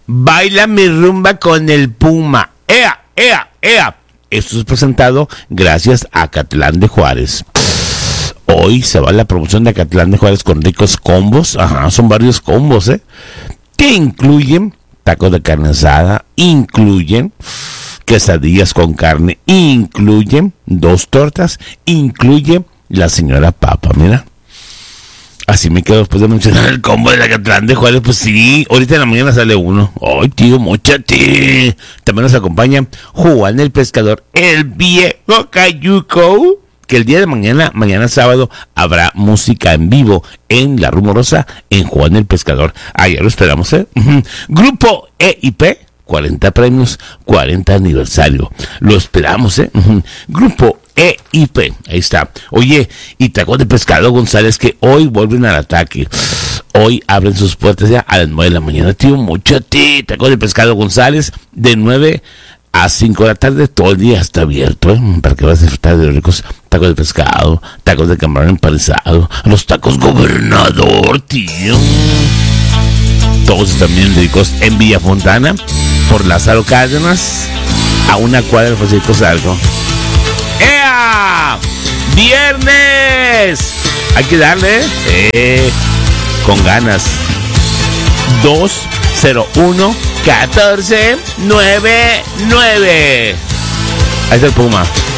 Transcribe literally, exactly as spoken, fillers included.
Baila mi rumba con el Puma. ¡Ea, ea, ea! Esto es presentado gracias a Acatlán de Juárez. Hoy se va la promoción de Acatlán de Juárez con ricos combos. Ajá, son varios combos, ¿eh? Que incluyen tacos de carne asada, incluyen quesadillas con carne, incluyen dos tortas, incluye la señora papa, mira. Así me quedo después de mencionar el combo de Acatlán de Juárez. Pues sí, ahorita en la mañana sale uno. Ay, tío, mochate. También nos acompaña Juan el Pescador, el viejo cayuco. Que el día de mañana, mañana sábado, habrá música en vivo en La Rumorosa, en Juan el Pescador. Ayer lo esperamos, ¿eh? Uh-huh. Grupo E I P, cuarenta premios, cuarenta aniversario. Lo esperamos, ¿eh? Uh-huh. Grupo E I P, ahí está. Oye, y Tacos de Pescado González, que hoy vuelven al ataque. Hoy abren sus puertas ya a las nueve de la mañana, tío. Muchate. Tacos de Pescado González, de nueve a cinco de la tarde, todo el día está abierto, ¿eh? Para que vas a disfrutar de ricos tacos de pescado, tacos de camarón empanizado, los tacos gobernador, tío. Todos están bien ricos en Villa Fontana, por Lázaro Cárdenas, a una cuadra del Francisco Zarco. ¡Ea! ¡Viernes! Hay que darle, eh, con ganas. dos cero uno catorce noventa y nueve. Ahí está el Puma.